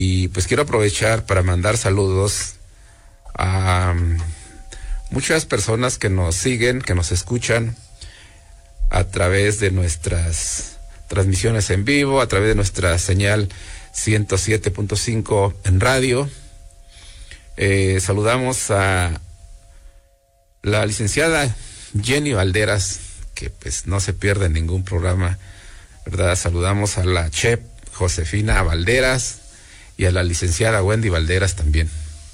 Y pues quiero aprovechar para mandar saludos a muchas personas que nos siguen, que nos escuchan a través de nuestras transmisiones en vivo, a través de nuestra señal 107.5 en radio. Saludamos a la licenciada Jenny Valderas, que pues no se pierde ningún programa, ¿verdad? Saludamos a la chef Josefina Valderas y a la licenciada Wendy Valderas también.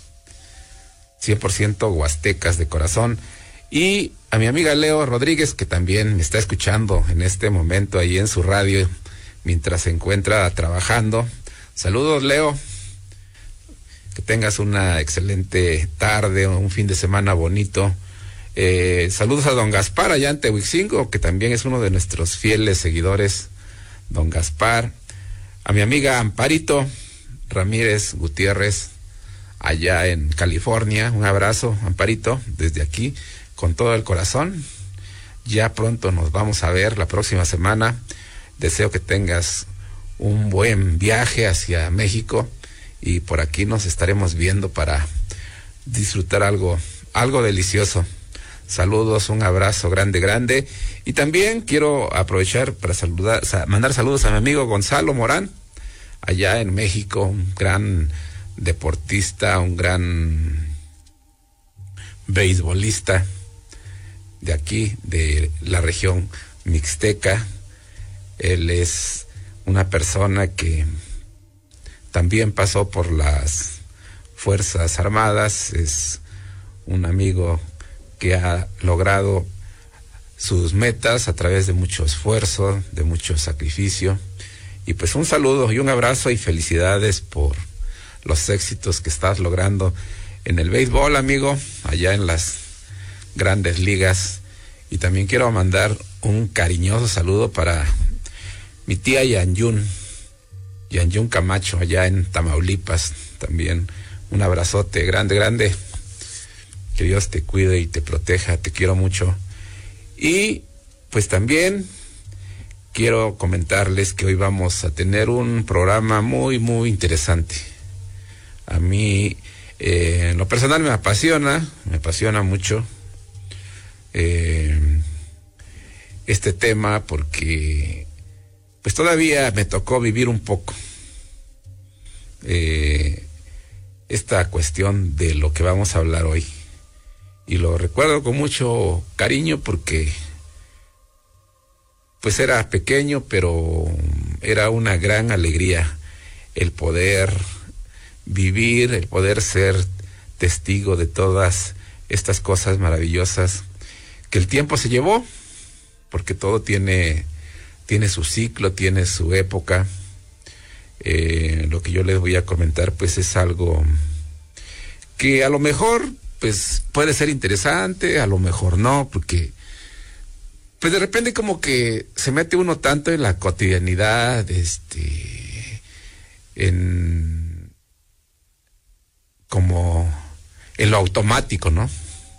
100% huastecas de corazón. Y a mi amiga Leo Rodríguez, que también me está escuchando en este momento ahí en su radio, mientras se encuentra trabajando. Saludos, Leo. Que tengas una excelente tarde, un fin de semana bonito. Saludos a don Gaspar allá en Tehuixingo, que también es uno de nuestros fieles seguidores, don Gaspar. A mi amiga Amparito Ramírez Gutiérrez, allá en California. Un abrazo, Amparito, desde aquí, con todo el corazón. Ya pronto nos vamos a ver la próxima semana. Deseo que tengas un buen viaje hacia México y por aquí nos estaremos viendo para disfrutar algo delicioso. Saludos, un abrazo grande. Y también quiero aprovechar para mandar saludos a mi amigo Gonzalo Morán, allá en México, un gran deportista, un gran beisbolista de aquí, de la región mixteca. Él es una persona que también pasó por las Fuerzas Armadas, es un amigo que ha logrado sus metas a través de mucho esfuerzo, de mucho sacrificio. Y pues un saludo y un abrazo y felicidades por los éxitos que estás logrando en el béisbol, amigo, allá en las grandes ligas. Y también quiero mandar un cariñoso saludo para mi tía Yanyun Camacho, allá en Tamaulipas. También un abrazote grande. Que Dios te cuide y te proteja, te quiero mucho. Y pues también quiero comentarles que hoy vamos a tener un programa muy interesante. A mí, en lo personal me apasiona mucho este tema, porque pues todavía me tocó vivir un poco esta cuestión de lo que vamos a hablar hoy. Y lo recuerdo con mucho cariño porque pues era pequeño, pero era una gran alegría el poder vivir, el poder ser testigo de todas estas cosas maravillosas que el tiempo se llevó, porque todo tiene su ciclo, tiene su época. Lo que yo les voy a comentar pues es algo que a lo mejor pues puede ser interesante, a lo mejor no, porque pues de repente como que se mete uno tanto en la cotidianidad, como en lo automático, ¿no?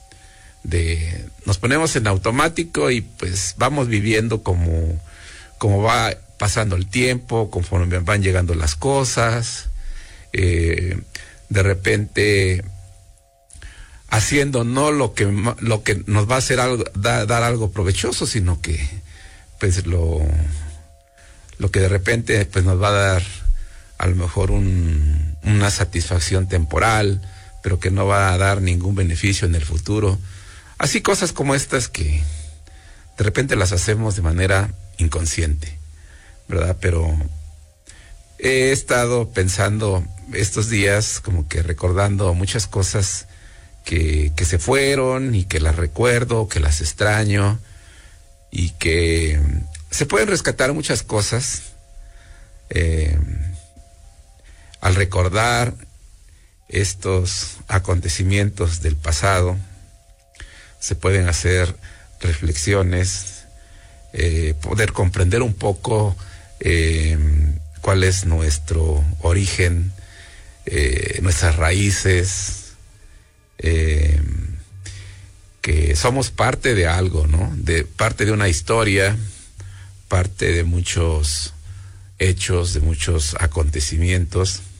Nos ponemos en automático y pues vamos viviendo como va pasando el tiempo, conforme van llegando las cosas, de repente haciendo no lo que nos va a hacer dar algo provechoso, sino que pues lo que de repente pues nos va a dar a lo mejor una satisfacción temporal, pero que no va a dar ningún beneficio en el futuro. Así cosas como estas que de repente las hacemos de manera inconsciente, ¿verdad? Pero he estado pensando estos días, como que recordando muchas cosas que se fueron y que las recuerdo, que las extraño, y que se pueden rescatar muchas cosas al recordar estos acontecimientos del pasado. Se pueden hacer reflexiones, poder comprender un poco cuál es nuestro origen, nuestras raíces, que somos parte de algo, ¿no? Parte de una historia, parte de muchos hechos, de muchos acontecimientos.